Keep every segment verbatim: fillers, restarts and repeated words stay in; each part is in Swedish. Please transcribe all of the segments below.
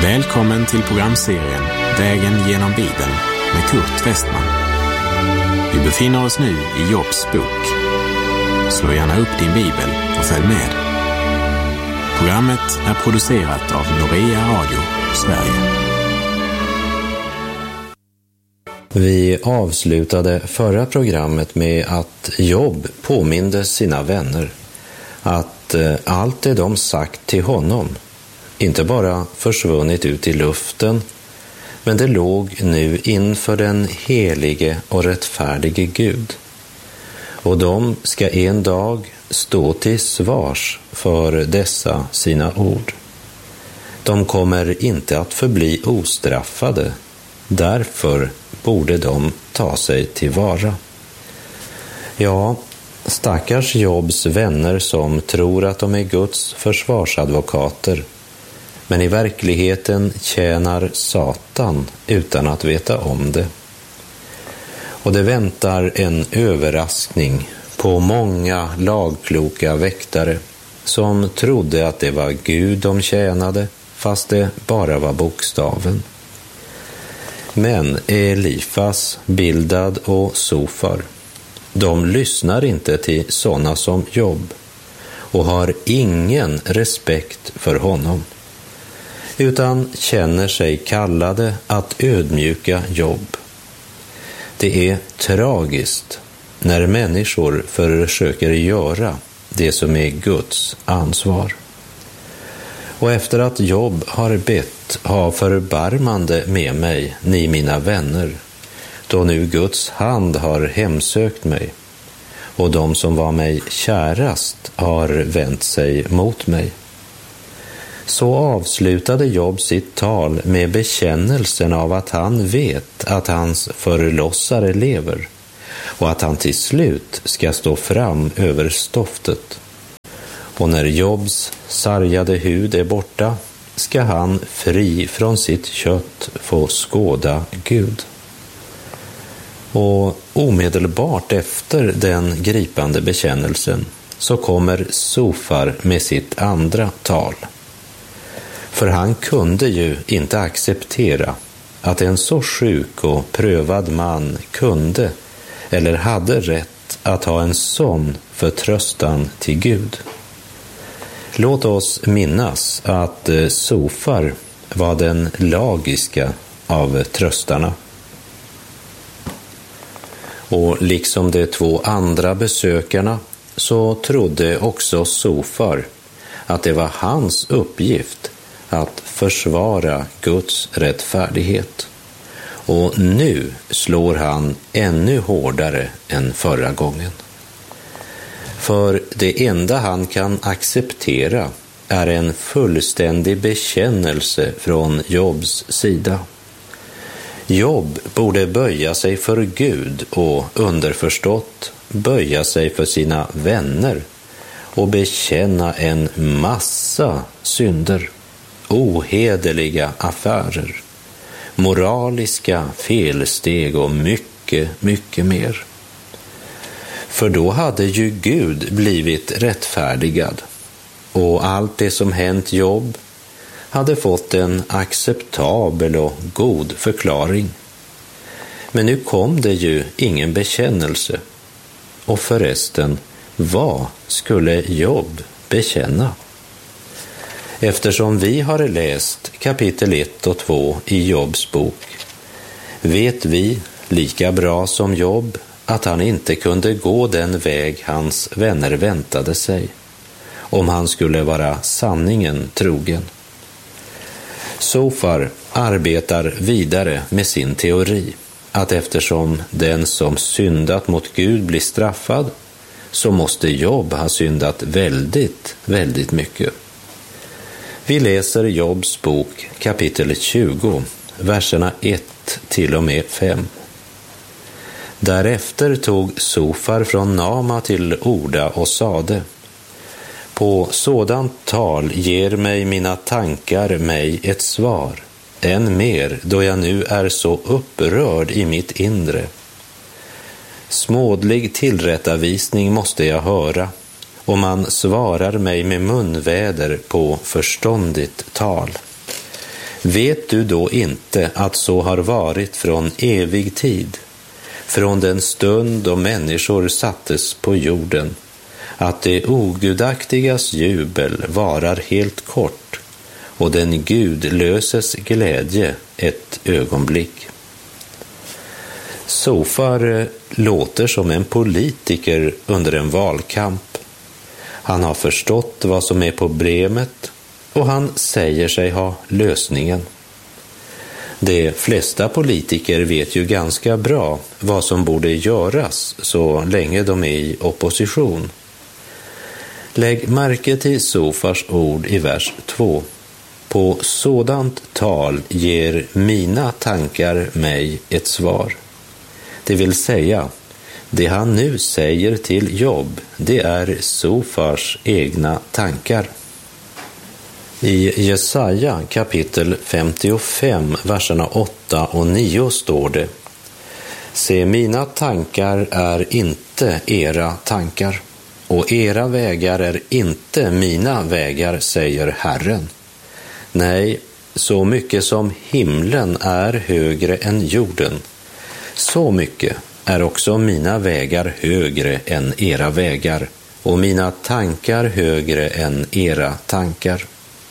Välkommen till programserien Vägen genom Bibeln med Kurt Westman. Vi befinner oss nu i Jobs bok. Slå gärna upp din bibel och följ med. Programmet är producerat av Norea Radio, Sverige. Vi avslutade förra programmet med att Job påminde sina vänner att allt det de sagt till honom inte bara försvunnit ut i luften, men det låg nu inför den helige och rättfärdige Gud. Och de ska en dag stå till svars för dessa sina ord. De kommer inte att förbli ostraffade, därför borde de ta sig tillvara. Ja, stackars Jobs vänner som tror att de är Guds försvarsadvokater, men i verkligheten tjänar Satan utan att veta om det. Och det väntar en överraskning på många lagkloka väktare som trodde att det var Gud de tjänade, fast det bara var bokstaven. Men Elifas, Bildad och Sofar, de lyssnar inte till sådana som Job och har ingen respekt för honom, utan känner sig kallade att ödmjuka Job. Det är tragiskt när människor försöker göra det som är Guds ansvar. Och efter att Job har bett, ha förbarmande med mig, ni mina vänner, då nu Guds hand har hemsökt mig, och de som var mig kärast har vänt sig mot mig. Så avslutade Job sitt tal med bekännelsen av att han vet att hans förlossare lever och att han till slut ska stå fram över stoftet. Och när Jobs sargade hud är borta ska han fri från sitt kött få skåda Gud. Och omedelbart efter den gripande bekännelsen så kommer Sofar med sitt andra tal. För han kunde ju inte acceptera att en så sjuk och prövad man kunde eller hade rätt att ha en sån förtröstan till Gud. Låt oss minnas att Sofar var den lagiska av tröstarna. Och liksom de två andra besökarna så trodde också Sofar att det var hans uppgift att försvara Guds rättfärdighet. Och nu slår han ännu hårdare än förra gången. För det enda han kan acceptera är en fullständig bekännelse från Jobs sida. Job borde böja sig för Gud och underförstått böja sig för sina vänner och bekänna en massa synder, ohederliga affärer, moraliska felsteg och mycket, mycket mer. För då hade ju Gud blivit rättfärdigad och allt det som hänt Job hade fått en acceptabel och god förklaring. Men nu kom det ju ingen bekännelse. Och förresten, vad skulle Job bekänna? Eftersom vi har läst kapitel ett och två i Jobs bok, vet vi lika bra som Job att han inte kunde gå den väg hans vänner väntade sig, om han skulle vara sanningen trogen. Sofar arbetar vidare med sin teori att eftersom den som syndat mot Gud blir straffad, så måste Job ha syndat väldigt, väldigt mycket. Vi läser Jobs bok kapitel tjugo, verserna ett till och med fem. Därefter tog Sofar från Nama till orda och sade: På sådant tal ger mig mina tankar mig ett svar, än mer då jag nu är så upprörd i mitt inre. Smådlig tillrättavisning måste jag höra, och man svarar mig med munväder på förståndigt tal. Vet du då inte att så har varit från evig tid, från den stund då människor sattes på jorden, att det ogudaktigas jubel varar helt kort och den gudlöses glädje ett ögonblick? Sofar låter som en politiker under en valkamp. Han har förstått vad som är problemet och han säger sig ha lösningen. De flesta politiker vet ju ganska bra vad som borde göras så länge de är i opposition. Lägg märke till Sofars ord i vers två. På sådant tal ger mina tankar mig ett svar. Det vill säga, det han nu säger till Jobb, det är Sofars egna tankar. I Jesaja kapitel femtiofem, verserna åtta och nio står det: Se, mina tankar är inte era tankar, och era vägar är inte mina vägar, säger Herren. Nej, så mycket som himlen är högre än jorden, så mycket är också mina vägar högre än era vägar, och mina tankar högre än era tankar.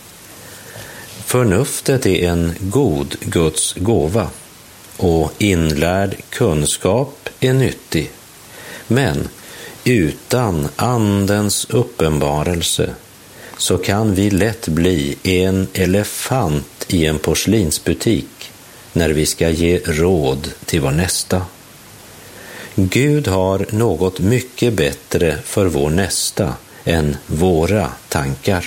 Förnuftet är en god Guds gåva, och inlärd kunskap är nyttig. Men utan andens uppenbarelse så kan vi lätt bli en elefant i en porslinsbutik när vi ska ge råd till vår nästa. Gud har något mycket bättre för vår nästa än våra tankar.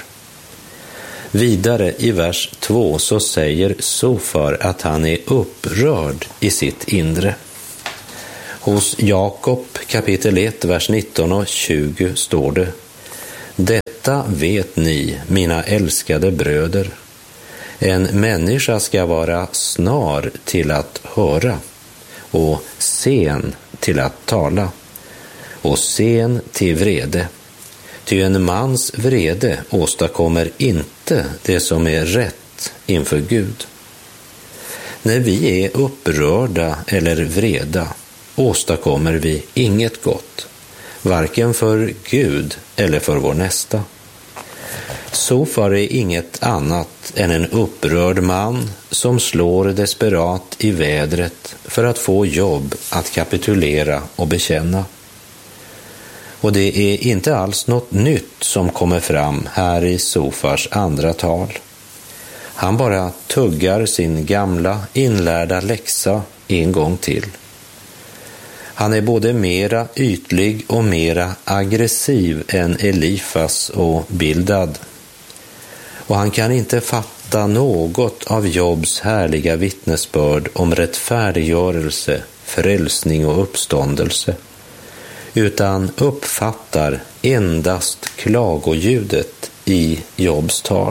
Vidare i vers två så säger Sofar att han är upprörd i sitt inre. Hos Jakob kapitel ett, vers nitton och tjugo står det: Detta vet ni, mina älskade bröder. En människa ska vara snar till att höra och sen till att tala och sen till vrede. Ty en mans vrede åstadkommer inte det som är rätt inför Gud. När vi är upprörda eller vreda åstadkommer vi inget gott, varken för Gud eller för vår nästa. Sofar är inget annat än en upprörd man som slår desperat i vädret för att få Jobb att kapitulera och bekänna. Och det är inte alls något nytt som kommer fram här i Sofars andra tal. Han bara tuggar sin gamla inlärda läxa en gång till. Han är både mera ytlig och mera aggressiv än Elifas och Bildad. Och han kan inte fatta något av Jobs härliga vittnesbörd om rättfärdiggörelse, frälsning och uppståndelse, utan uppfattar endast klagoljudet i Jobs tal.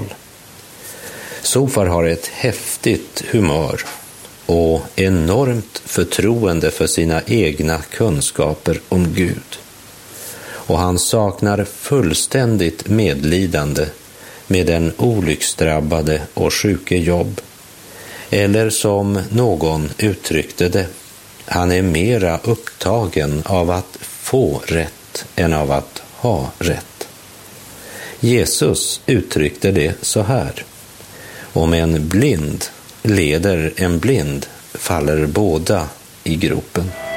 Sofar har ett häftigt humör och enormt förtroende för sina egna kunskaper om Gud. Och han saknar fullständigt medlidande med den olycksdrabbade och sjuke Jobb. Eller som någon uttryckte det, han är mera upptagen av att få rätt än av att ha rätt. Jesus uttryckte det så här: om en blind leder en blind faller båda i gropen.